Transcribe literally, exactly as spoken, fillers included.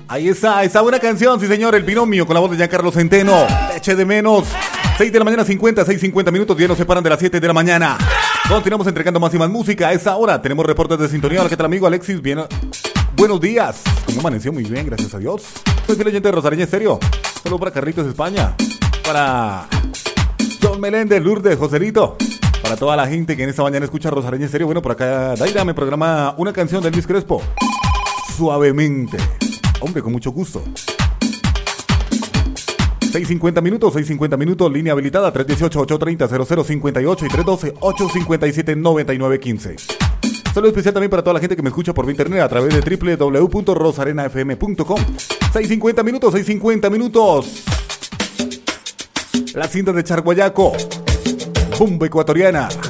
Ahí está, esa buena canción, sí señor, El Binomio con la voz de Giancarlo Centeno. Te eché de menos. seis de la mañana, cincuenta, seis cincuenta minutos, ya nos separan de las siete de la mañana. Continuamos entregando más y más música. A esa hora tenemos reportes de sintonía. Hola, ¿qué tal, amigo Alexis? Bien, buenos días. ¿Cómo amaneció? Muy bien, gracias a Dios. Soy fiel oyente de Rosareña Estéreo. Saludos para Carlitos España. Para John Meléndez, Lourdes, Joselito. Para toda la gente que en esta mañana escucha Rosareña Estéreo. Bueno, por acá Daira me programa una canción de Luis Crespo. Suavemente. Hombre, con mucho gusto. seis cincuenta minutos, seis cincuenta minutos, línea habilitada tres uno ocho, ocho tres cero, cero cero cinco ocho y tres uno dos, ocho cinco siete, nueve nueve uno cinco. Saludo especial también para toda la gente que me escucha por internet a través de doble u doble u doble u punto rosarena f m punto com. seis cincuenta minutos, seis cincuenta minutos. Las cintas de Charguayaco, Bumba ecuatoriana.